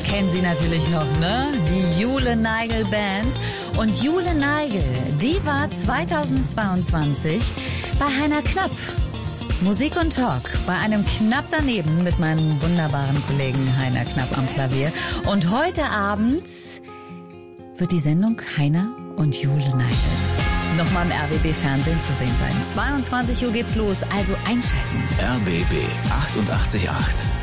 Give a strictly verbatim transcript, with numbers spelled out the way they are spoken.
kennen Sie natürlich noch, ne? Die Jule Neigel Band. Und Jule Neigel, die war zweitausendzweiundzwanzig bei Heiner Knapp. Musik und Talk bei einem Knapp daneben mit meinem wunderbaren Kollegen Heiner Knapp am Klavier. Und heute Abend wird die Sendung Heiner und Jule Neigel nochmal im R B B Fernsehen zu sehen sein. zweiundzwanzig Uhr geht's los, also einschalten. R B B achtundachtzig Komma acht